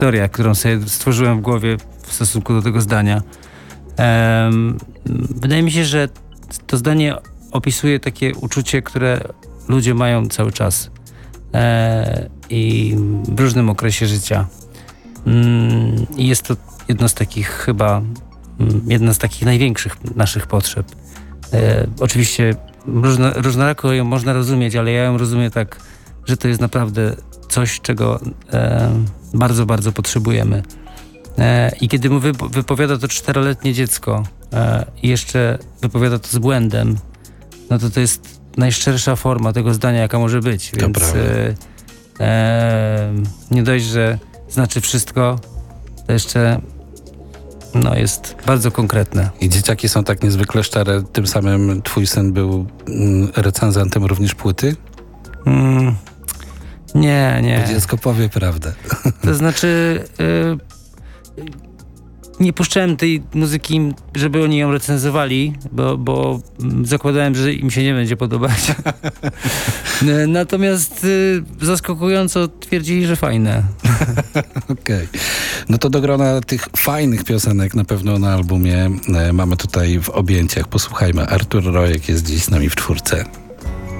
historia, którą sobie stworzyłem w głowie w stosunku do tego zdania. Wydaje mi się, że to zdanie opisuje takie uczucie, które ludzie mają cały czas i w różnym okresie życia. I jest to jedna z takich największych naszych potrzeb. Oczywiście różnorako ją można rozumieć, ale ja ją rozumiem tak, że to jest naprawdę coś, czego bardzo, bardzo potrzebujemy. I kiedy mu wypowiada to 4-letnie dziecko i jeszcze wypowiada to z błędem, no to jest najszczersza forma tego zdania, jaka może być. To więc nie dość, że znaczy wszystko, to jeszcze jest bardzo konkretne. I dzieciaki są tak niezwykle szczere. Tym samym twój syn był recenzentem również płyty? Nie. Bo dziecko powie prawdę. To znaczy nie puszczałem tej muzyki, żeby oni ją recenzowali, bo zakładałem, że im się nie będzie podobać. Natomiast zaskakująco twierdzili, że fajne. Okej. No to do grona tych fajnych piosenek na pewno na albumie mamy tutaj w objęciach. Posłuchajmy. Artur Rojek jest dziś z nami w 4.